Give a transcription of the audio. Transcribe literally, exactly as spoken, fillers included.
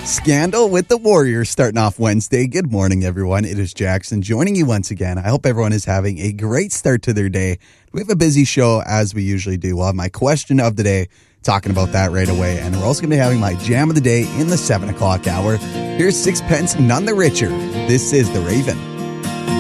Scandal with the Warriors starting off Wednesday. Good morning, everyone. It is Jackson joining you once again. I hope everyone is having a great start to their day. We have a busy show as we usually do. We'll have my question of the day, talking about that right away. And we're also going to be having my jam of the day in the seven o'clock hour. Here's Sixpence None the Richer. This is The Raven.